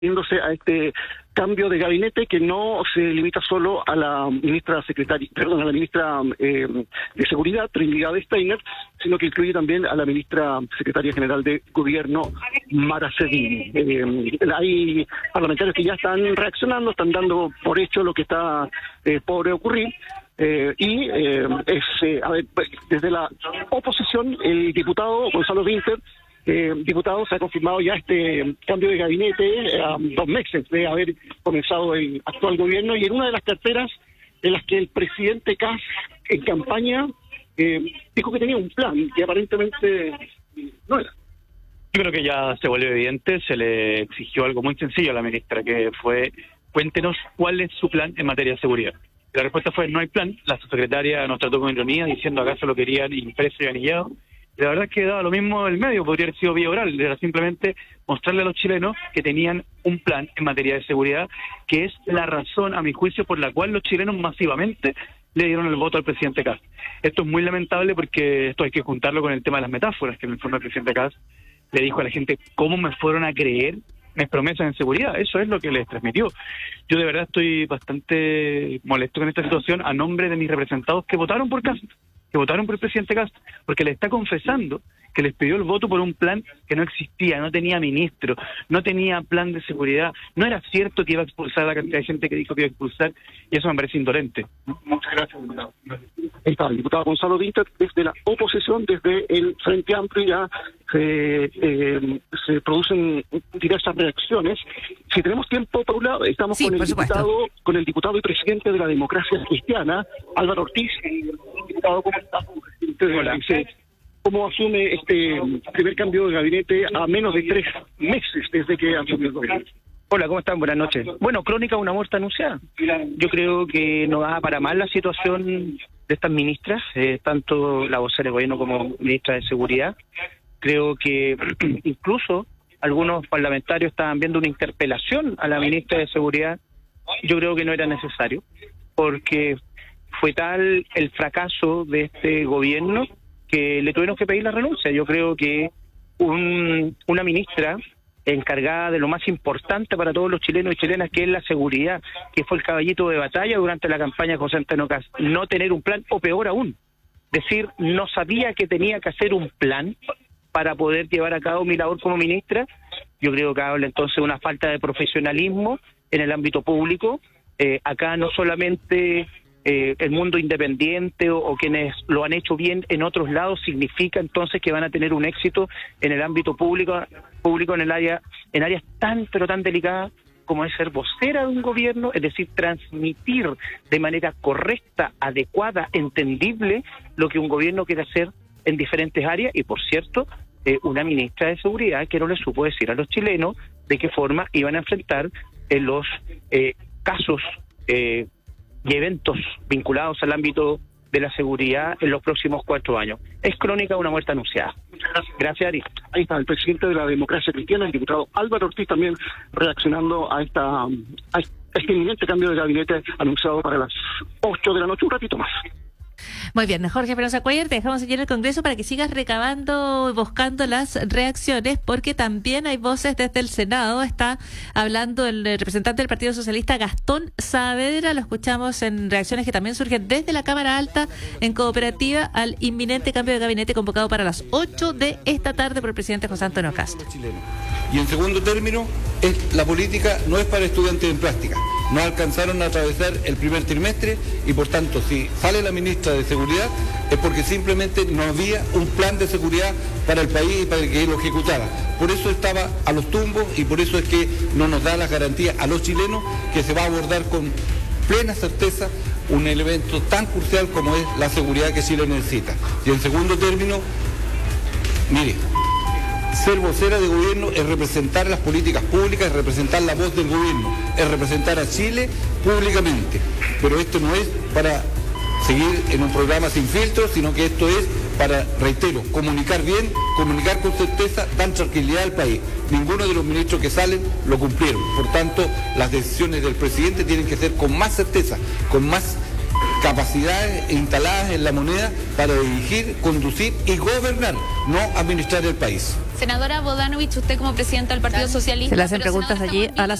refiriéndose a este cambio de gabinete que no se limita solo a la ministra de Seguridad, Trinidad Steiner, sino que incluye también a la ministra secretaria general de Gobierno, Mara Cedini. Hay parlamentarios que ya están reaccionando, están dando por hecho lo que está por ocurrir. Desde la oposición, el diputado Gonzalo Vinter, diputado, se ha confirmado ya este cambio de gabinete a 2 meses de haber comenzado el actual gobierno, y en una de las carteras en las que el presidente Kast en campaña dijo que tenía un plan que aparentemente no era. Yo creo que ya se volvió evidente, se le exigió algo muy sencillo a la ministra, que fue: cuéntenos cuál es su plan en materia de seguridad. La respuesta fue: no hay plan. La subsecretaria nos trató con ironía, diciendo acaso lo querían impreso y anillado. La verdad es que daba lo mismo el medio, podría haber sido vía oral, era simplemente mostrarle a los chilenos que tenían un plan en materia de seguridad, que es la razón, a mi juicio, por la cual los chilenos masivamente le dieron el voto al presidente Kast. Esto es muy lamentable porque esto hay que juntarlo con el tema de las metáforas, que en el fondo el presidente Kast le dijo a la gente: ¿cómo me fueron a creer mis promesas en seguridad? Eso es lo que les transmitió. Yo de verdad estoy bastante molesto con esta situación a nombre de mis representados que votaron por Kast, que votaron por el presidente Kast, porque le está confesando que les pidió el voto por un plan que no existía, no tenía ministro, no tenía plan de seguridad, no era cierto que iba a expulsar a la cantidad de gente que dijo que iba a expulsar, y eso me parece indolente. Muchas gracias, diputado. Ahí está el diputado Gonzalo Vinter, desde la oposición, desde el Frente Amplio ya se producen diversas reacciones. Si tenemos tiempo, Paula, estamos con el diputado y presidente de la Democracia Cristiana, Álvaro Ortiz. Diputado, ¿cómo está? Hola. ¿Cómo asume este primer cambio de gabinete a menos de 3 meses desde que asumió el gobierno? Hola, ¿cómo están? Buenas noches. Bueno, crónica de una muerte anunciada. Yo creo que no va para mal la situación de estas ministras, tanto la vocera de gobierno como ministra de Seguridad. Creo que incluso algunos parlamentarios estaban viendo una interpelación a la ministra de Seguridad. Yo creo que no era necesario, porque fue tal el fracaso de este gobierno que le tuvieron que pedir la renuncia. Yo creo que una ministra encargada de lo más importante para todos los chilenos y chilenas, que es la seguridad, que fue el caballito de batalla durante la campaña de José Antonio Kast, no tener un plan, o peor aún, decir no sabía que tenía que hacer un plan para poder llevar a cabo mi labor como ministra, yo creo que habla entonces de una falta de profesionalismo en el ámbito público. Acá no solamente el mundo independiente o quienes lo han hecho bien en otros lados significa entonces que van a tener un éxito en el ámbito público en áreas tan pero tan delicadas como es ser vocera de un gobierno, es decir, transmitir de manera correcta, adecuada, entendible lo que un gobierno quiere hacer en diferentes áreas. Y por cierto, una ministra de Seguridad que no le supo decir a los chilenos de qué forma iban a enfrentar los casos y eventos vinculados al ámbito de la seguridad en los próximos 4 años. Es crónica de una muerte anunciada. Gracias, Ari. Ahí está el presidente de la Democracia Cristiana, el diputado Álvaro Ortiz, también reaccionando a este inminente cambio de gabinete anunciado para las 8 de la noche, un ratito más. Muy bien, Jorge Perosa Cuellar, te dejamos allí en el Congreso para que sigas recabando y buscando las reacciones, porque también hay voces desde el Senado. Está hablando el representante del Partido Socialista, Gastón Saavedra. Lo escuchamos en reacciones que también surgen desde la Cámara Alta en cooperativa al inminente cambio de gabinete convocado para las 8 de esta tarde por el presidente José Antonio Kast. Y en segundo término, la política no es para estudiantes en práctica. No alcanzaron a atravesar el primer trimestre y por tanto, si sale la ministra de Seguridad es porque simplemente no había un plan de seguridad para el país y para que lo ejecutara. Por eso estaba a los tumbos y por eso es que no nos da la garantía a los chilenos que se va a abordar con plena certeza un elemento tan crucial como es la seguridad que Chile necesita. Y en segundo término, mire, ser vocera de gobierno es representar las políticas públicas, es representar la voz del gobierno, es representar a Chile públicamente. Pero esto no es para seguir en un programa sin filtros, sino que esto es para, reitero, comunicar bien, comunicar con certeza, dar tranquilidad al país. Ninguno de los ministros que salen lo cumplieron. Por tanto, las decisiones del presidente tienen que ser con más certeza, con más capacidades instaladas en la moneda para dirigir, conducir y gobernar, no administrar el país. Senadora Bodanovich, usted como presidenta del Partido Socialista... Se le hacen pero, preguntas senadora, allí estamos a la